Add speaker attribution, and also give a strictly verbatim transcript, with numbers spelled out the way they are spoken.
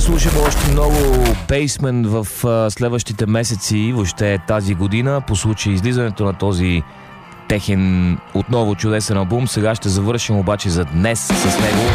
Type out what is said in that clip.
Speaker 1: слушаме още много Basement в а, следващите месеци, въобще тази година, по случай излизането на този техен отново чудесен албум. Сега ще завършим обаче за днес с него.